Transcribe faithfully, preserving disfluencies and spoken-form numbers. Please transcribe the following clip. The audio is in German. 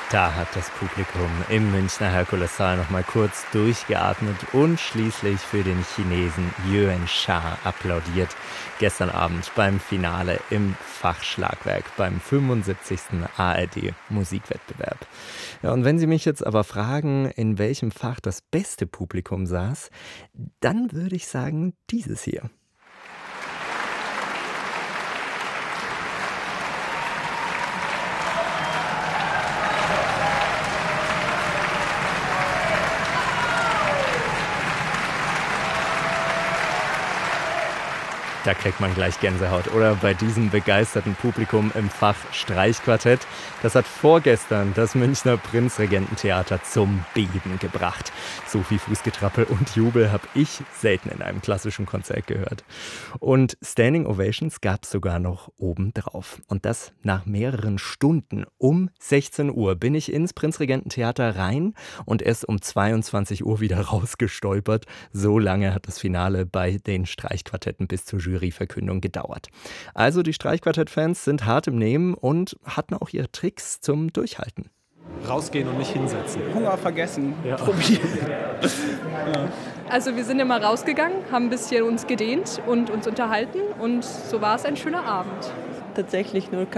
Da hat das Publikum im Münchner Herkulessaal noch mal kurz durchgeatmet und schließlich für den Chinesen Yuan Sha applaudiert. Gestern Abend beim Finale im Fachschlagwerk beim fünfundsiebzigsten A R D-Musikwettbewerb. Ja, und wenn Sie mich jetzt aber fragen, in welchem Fach das beste Publikum saß, dann würde ich sagen, dieses hier. Da kriegt man gleich Gänsehaut, oder? Bei diesem begeisterten Publikum im Fach Streichquartett. Das hat vorgestern das Münchner Prinzregententheater zum Beben gebracht. So viel Fußgetrappel und Jubel habe ich selten in einem klassischen Konzert gehört. Und Standing Ovations gab es sogar noch obendrauf. Und das nach mehreren Stunden. Um sechzehn Uhr bin ich ins Prinzregententheater rein und erst um zweiundzwanzig Uhr wieder rausgestolpert. So lange hat das Finale bei den Streichquartetten bis zur Juryverkündung gedauert. Also die Streichquartett-Fans sind hart im Nehmen und hatten auch ihre Tricks zum Durchhalten. Rausgehen und nicht hinsetzen. Hunger vergessen, Ja. probieren. Also wir sind immer rausgegangen, haben ein bisschen uns gedehnt und uns unterhalten und so war es ein schöner Abend. Tatsächlich nur